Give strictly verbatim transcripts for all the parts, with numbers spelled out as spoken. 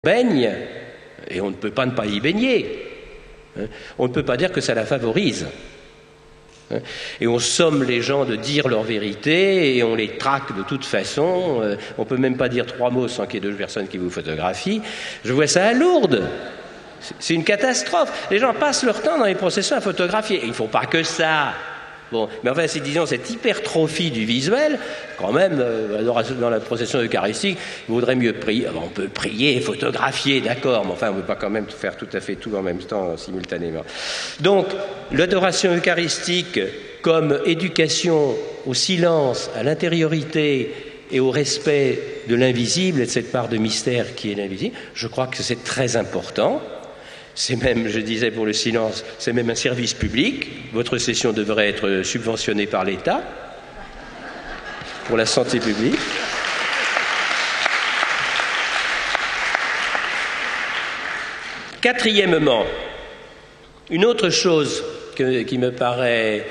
baigne, et on ne peut pas ne pas y baigner. On ne peut pas dire que ça la favorise. Et on somme les gens de dire leur vérité et on les traque de toute façon. On ne peut même pas dire trois mots sans qu'il y ait deux personnes qui vous photographient. Je vois ça à Lourdes. C'est une catastrophe. Les gens passent leur temps dans les processions à photographier. Et ils ne font pas que ça. Bon, mais enfin, c'est, disons, cette hypertrophie du visuel, quand même, euh, dans la procession eucharistique, il vaudrait mieux prier. On peut prier et photographier, d'accord, mais enfin, on ne peut pas quand même faire tout à fait tout en même temps, simultanément. Donc, l'adoration eucharistique comme éducation au silence, à l'intériorité et au respect de l'invisible et de cette part de mystère qui est l'invisible, je crois que c'est très important. C'est même, je disais pour le silence, c'est même un service public. Votre session devrait être subventionnée par l'État pour la santé publique. Quatrièmement, une autre chose que, qui me paraît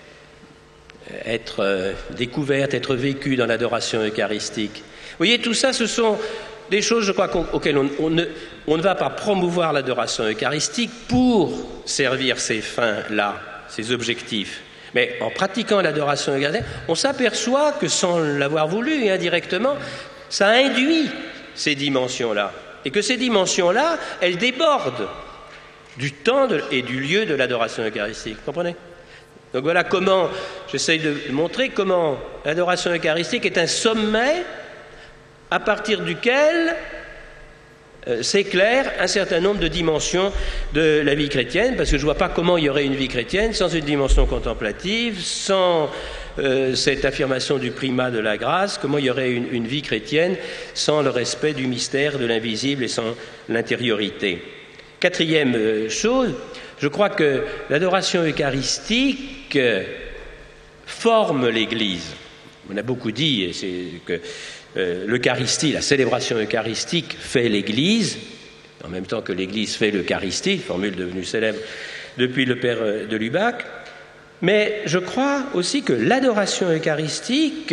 être euh, découverte, être vécue dans l'adoration eucharistique. Vous voyez, tout ça, ce sont des choses, je crois, auxquelles on, on, ne, on ne va pas promouvoir l'adoration eucharistique pour servir ces fins-là, ces objectifs. Mais en pratiquant l'adoration eucharistique, on s'aperçoit que sans l'avoir voulu et indirectement, ça induit ces dimensions-là. Et que ces dimensions-là, elles débordent du temps de, et du lieu de l'adoration eucharistique. Vous comprenez ? Donc voilà comment, j'essaye de montrer comment l'adoration eucharistique est un sommet à partir duquel euh, s'éclaire un certain nombre de dimensions de la vie chrétienne, parce que je ne vois pas comment il y aurait une vie chrétienne sans une dimension contemplative, sans euh, cette affirmation du primat de la grâce, comment il y aurait une, une vie chrétienne sans le respect du mystère, de l'invisible et sans l'intériorité. Quatrième euh, chose, je crois que l'adoration eucharistique euh, forme l'Église. On a beaucoup dit, et c'est que Euh, l'Eucharistie, la célébration eucharistique fait l'Église, en même temps que l'Église fait l'Eucharistie, formule devenue célèbre depuis le père de Lubac, mais je crois aussi que l'adoration eucharistique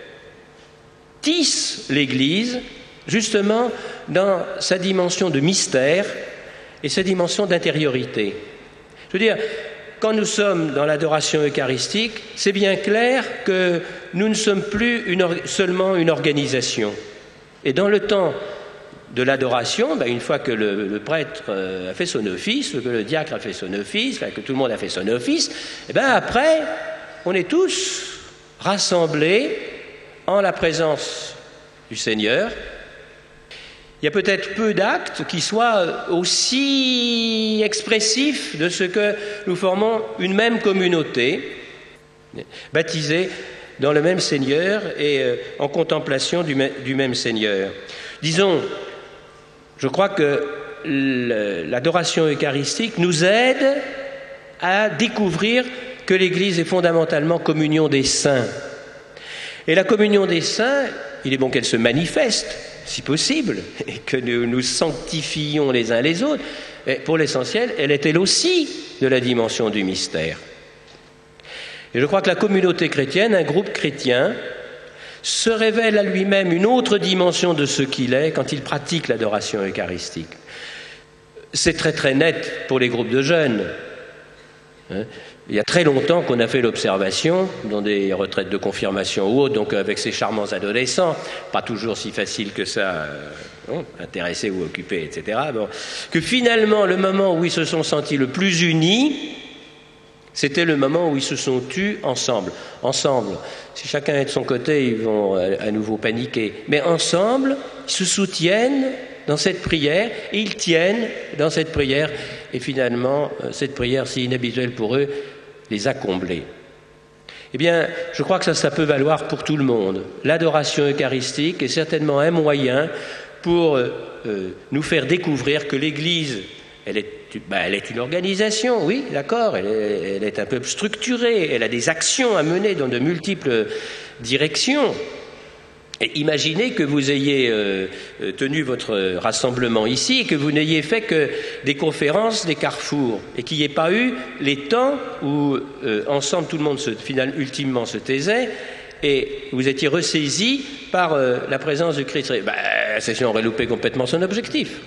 tisse l'Église justement dans sa dimension de mystère et sa dimension d'intériorité. Je veux dire, quand nous sommes dans l'adoration eucharistique, c'est bien clair que nous ne sommes plus une or- seulement une organisation. Et dans le temps de l'adoration, ben une fois que le, le prêtre euh, a fait son office, que le diacre a fait son office, enfin, que tout le monde a fait son office, et ben après, on est tous rassemblés en la présence du Seigneur. Il y a peut-être peu d'actes qui soient aussi expressifs de ce que nous formons une même communauté, baptisée dans le même Seigneur et euh, en contemplation du, m- du même Seigneur. Disons, je crois que l'adoration eucharistique nous aide à découvrir que l'Église est fondamentalement communion des saints. Et la communion des saints, il est bon qu'elle se manifeste, si possible, et que nous nous sanctifions les uns les autres. Et pour l'essentiel, elle est elle aussi de la dimension du mystère. Et je crois que la communauté chrétienne, un groupe chrétien, se révèle à lui-même une autre dimension de ce qu'il est quand il pratique l'adoration eucharistique. C'est très très net pour les groupes de jeunes. Hein? Il y a très longtemps qu'on a fait l'observation, dans des retraites de confirmation ou autres, donc avec ces charmants adolescents, pas toujours si facile que ça, euh, bon, intéressés ou occupés, et cetera, bon, que finalement, le moment où ils se sont sentis le plus unis, c'était le moment où ils se sont tus ensemble. Ensemble. Si chacun est de son côté, ils vont à nouveau paniquer. Mais ensemble, ils se soutiennent dans cette prière, et ils tiennent dans cette prière. Et finalement, cette prière si inhabituelle pour eux, les a comblés. Eh bien, je crois que ça, ça peut valoir pour tout le monde. L'adoration eucharistique est certainement un moyen pour euh, nous faire découvrir que l'Église, elle est, ben, elle est une organisation, oui, d'accord, elle est, elle est un peu structurée, elle a des actions à mener dans de multiples directions. Et imaginez que vous ayez euh, tenu votre rassemblement ici et que vous n'ayez fait que des conférences, des carrefours, et qu'il n'y ait pas eu les temps où euh, ensemble tout le monde se, finalement, ultimement se taisait et vous étiez ressaisis par euh, la présence du Christ. Ben, la session aurait loupé complètement son objectif.